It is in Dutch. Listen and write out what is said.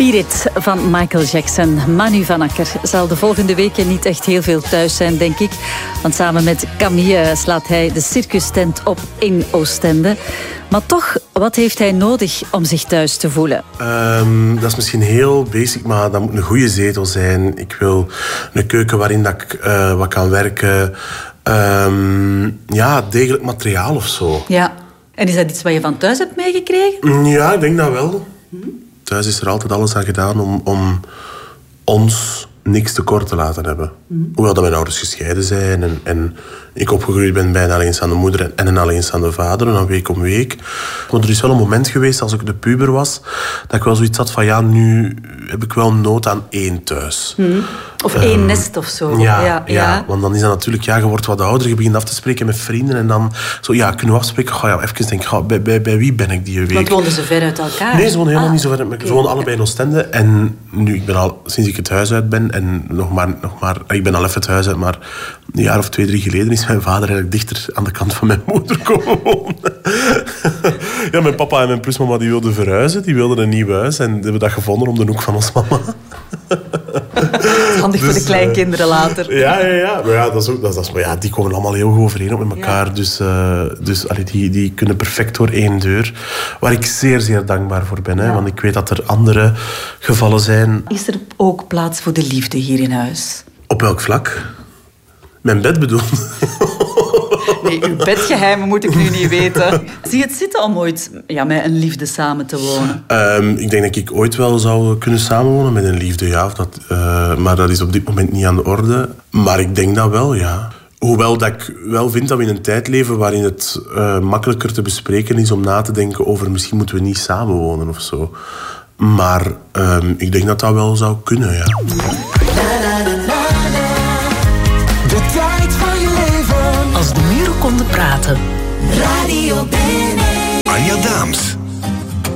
Spirit van Michael Jackson. Manu van Akker zal de volgende weken niet echt heel veel thuis zijn, denk ik. Want samen met Camille slaat hij de circustent op in Oostende. Maar toch, wat heeft hij nodig om zich thuis te voelen? Dat is misschien heel basic, maar dat moet een goede zetel zijn. Ik wil een keuken waarin dat ik wat kan werken. Degelijk materiaal of zo. Ja. En is dat iets wat je van thuis hebt meegekregen? Ja, ik denk dat wel. Thuis is er altijd alles aan gedaan om ons niks tekort te laten hebben. Hoewel dat mijn ouders gescheiden zijn en ik opgegroeid ben bij een alleenstaande moeder en een alleenstaande vader, en dan week om week. Maar er is wel een moment geweest, als ik de puber was, dat ik wel zoiets had van, nu heb ik wel nood aan één thuis. Of één nest of zo. Ja, want dan is dat natuurlijk, je wordt wat ouder, je begint af te spreken met vrienden en dan zo, kunnen we afspreken? Even denken, bij wie ben ik die week? Want woonden ze ver uit elkaar? Nee, ze wonen helemaal niet zo ver uit elkaar. Ze wonen allebei in Oostende en nu, ik ben al, sinds ik het huis uit ben, en nog maar, ik ben al even het huis uit, maar een jaar of 2, 3 geleden is mijn vader eigenlijk dichter aan de kant van mijn moeder komen wonen. Ja, mijn papa en mijn plusmama die wilden verhuizen, die wilden een nieuw huis en hebben dat gevonden om de hoek van ons mama. Handig voor de kleinkinderen later. Ja. Maar die komen allemaal heel goed overeen met elkaar. Ja. Dus die kunnen perfect door één deur. Waar ik zeer, zeer dankbaar voor ben. Hè, want ik weet dat er andere gevallen zijn. Is er ook plaats voor de liefde hier in huis? Op welk vlak? Mijn bed bedoel. Nee, uw bedgeheimen moet ik nu niet weten. Zie je het zitten om ooit met een liefde samen te wonen? Ik denk dat ik ooit wel zou kunnen samenwonen met een liefde, ja. Maar dat is op dit moment niet aan de orde. Maar ik denk dat wel, ja. Hoewel dat ik wel vind dat we in een tijd leven waarin het makkelijker te bespreken is om na te denken over misschien moeten we niet samenwonen of zo. Maar ik denk dat dat wel zou kunnen, ja. De tijd van je leven. Als de muren konden praten. Radio BNN. Anja Daams.